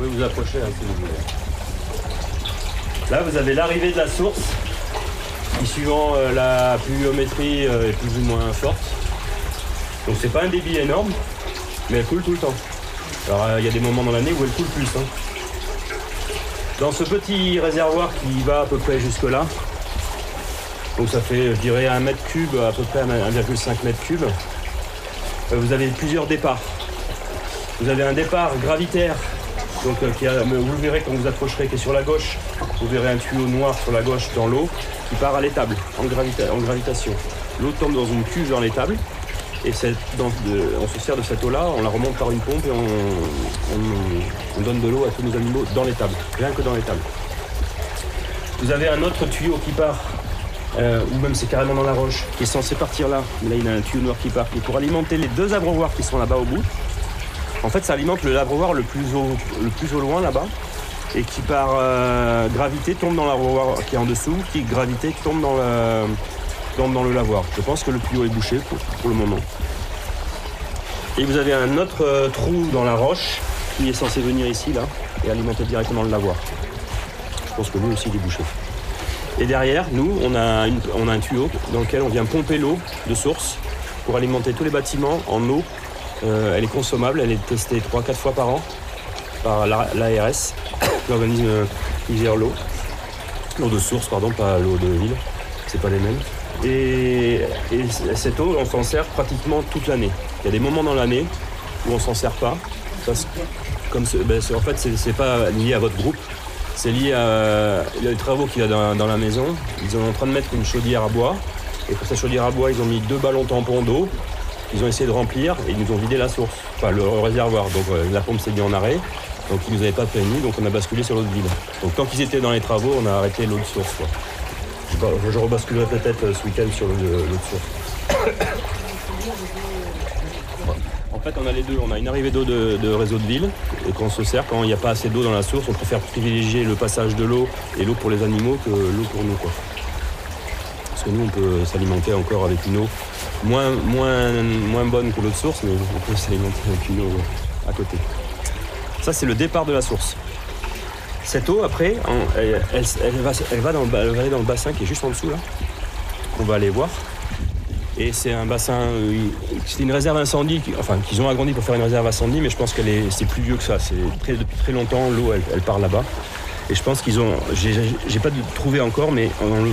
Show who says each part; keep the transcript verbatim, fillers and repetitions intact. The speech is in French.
Speaker 1: pouvez vous approcher hein, si vous voulez. Là, vous avez l'arrivée de la source, qui suivant euh, la pluviométrie euh, est plus ou moins forte. Donc c'est pas un débit énorme, mais elle coule tout le temps. Alors il euh, y a des moments dans l'année où elle coule plus. Hein. Dans ce petit réservoir qui va à peu près jusque là, donc ça fait je dirais un mètre cube, à peu près un virgule cinq mètre cube, euh, vous avez plusieurs départs. Vous avez un départ gravitaire, donc euh, qui a, vous le verrez quand vous approcherez, qui est sur la gauche. Vous verrez un tuyau noir sur la gauche dans l'eau qui part à l'étable, en, gravita en gravitation. L'eau tombe dans une cuve dans l'étable et cette, dans, de, on se sert de cette eau-là, on la remonte par une pompe et on, on, on donne de l'eau à tous nos animaux dans l'étable, rien que dans l'étable. Vous avez un autre tuyau qui part, euh, ou même c'est carrément dans la roche, qui est censé partir là. Mais là, il y a un tuyau noir qui part, qui est pour alimenter les deux abreuvoirs qui sont là-bas au bout. En fait, ça alimente le l'abreuvoir le plus au, le plus au loin là-bas. Et qui par euh, gravité tombe dans l'abreuvoir qui est en dessous, qui gravité tombe dans le, tombe dans le lavoir. Je pense que le tuyau est bouché pour, pour le moment. Et vous avez un autre euh, trou dans la roche qui est censé venir ici là et alimenter directement le lavoir. Je pense que lui aussi il est bouché. Et derrière, nous, on a, une, on a un tuyau dans lequel on vient pomper l'eau de source pour alimenter tous les bâtiments en eau. Euh, elle est consommable, elle est testée trois à quatre fois par an par l'A R S. L'organisme qui gère l'eau, l'eau de source, pardon, pas l'eau de ville, c'est pas les mêmes. Et, et cette eau, on s'en sert pratiquement toute l'année. Il y a des moments dans l'année où on s'en sert pas, parce que comme ben, en fait, c'est pas lié à votre groupe, c'est lié à les travaux qu'il y a dans, dans la maison. Ils sont en train de mettre une chaudière à bois, et pour cette chaudière à bois, ils ont mis deux ballons tampons d'eau. Ils ont essayé de remplir et ils nous ont vidé la source, enfin le réservoir. Donc euh, la pompe s'est mise en arrêt. Donc ils nous avaient pas prévenu, donc on a basculé sur l'eau de ville. Donc tant qu'ils étaient dans les travaux, on a arrêté l'eau de source. Quoi. Je, je rebasculerai peut-être ce week-end sur l'eau de, de source. En fait, on a les deux. On a une arrivée d'eau de, de réseau de ville, et quand on se sert, quand il n'y a pas assez d'eau dans la source, on préfère privilégier le passage de l'eau et l'eau pour les animaux que l'eau pour nous. Quoi. Parce que nous, on peut s'alimenter encore avec une eau moins, moins, moins bonne que l'eau de source, mais on peut s'alimenter avec une eau à côté. Ça, c'est le départ de la source. Cette eau, après, elle, elle, elle, va, elle, va dans le, elle va aller dans le bassin qui est juste en dessous, là. On va aller voir. Et c'est un bassin... C'est une réserve incendie, qui, enfin, qu'ils ont agrandi pour faire une réserve incendie, mais je pense que c'est plus vieux que ça. Très, depuis très longtemps, l'eau, elle, elle part là-bas. Et je pense qu'ils ont... J'ai pas trouvé encore, mais on